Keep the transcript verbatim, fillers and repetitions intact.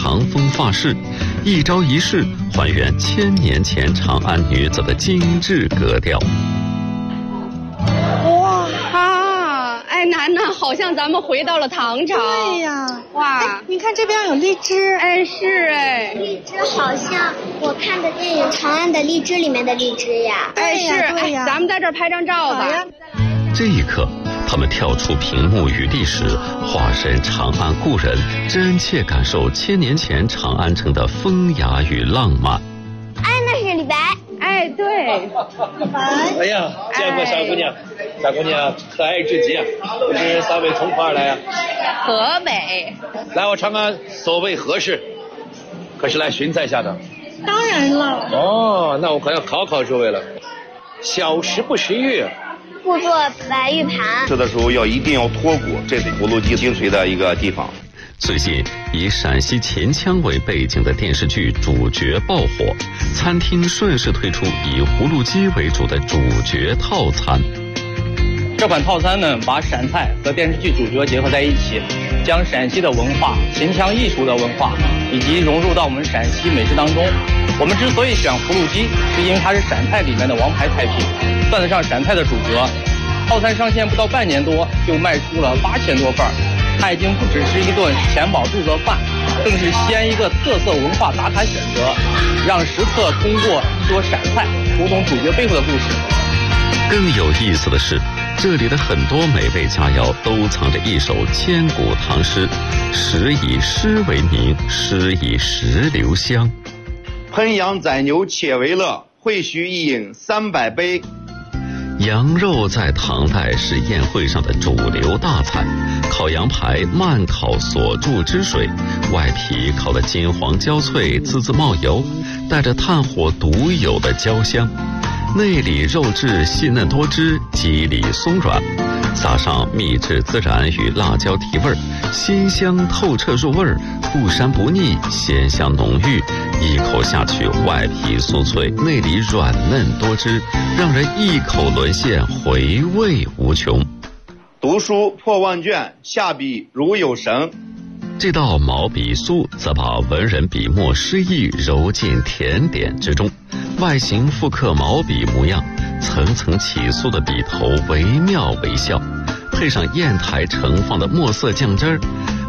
长风发饰，一招一式还原千年前长安女子的精致格调。 哇啊！哎，楠楠，好像咱们回到了唐朝。 对呀， 哇！ 哎，你看这边有荔枝。 哎，是哎。 荔枝好像我看的电影《长安的荔枝》里面的荔枝呀。 哎，是哎，咱们在这儿拍张照吧。 这一刻，他们跳出屏幕与历史，化身长安故人，真切感受千年前长安城的风雅与浪漫。 哎，那是李白。 哎，对。 李白。 哎呀，见过小姑娘，小姑娘可爱至极啊！不知三位从何而来啊？ 河北。 来我长安所谓何事？可是来寻在下的？ 当然了。 哦，那我可要考考诸位了。小时不识月， 故作白玉盘。 吃的时候要一定要脱骨，这是葫芦鸡精髓的一个地方。 最近以陕西秦腔为背景的电视剧主角爆火，餐厅顺势推出以葫芦鸡为主的主角套餐。 这款套餐呢，把陕菜和电视剧主角结合在一起，将陕西的文化、秦腔艺术的文化以及融入到我们陕西美食当中。我们之所以选葫芦鸡，是因为它是陕菜里面的王牌菜品，算得上陕菜的主角。套餐上线不到半年多，就卖出了八千多份儿。它已经不只是一顿填饱肚子的饭，更是西安一个特色文化打卡选择，让食客通过说陕菜读懂主角背后的故事。 更有意思的是，这里的很多美味佳肴都藏着一首千古唐诗，时以诗为名，诗以时留香。 烹羊宰牛且为乐，会须一饮三百杯。 羊肉在唐代是宴会上的主流大菜，烤羊排慢烤锁住汁水，外皮烤得金黄焦脆，滋滋冒油，带着炭火独有的焦香。内里肉质细嫩多汁，肌理松软，撒上秘制孜然与辣椒提味儿，鲜香透彻入味儿，不膻不腻，鲜香浓郁。一口下去，外皮酥脆，内里软嫩多汁，让人一口沦陷，回味无穷。 读书破万卷，下笔如有神。 这道毛笔酥则把文人笔墨诗意揉进甜点之中，外形复刻毛笔模样，层层起酥的笔头惟妙惟肖，配上砚台盛放的墨色酱汁儿，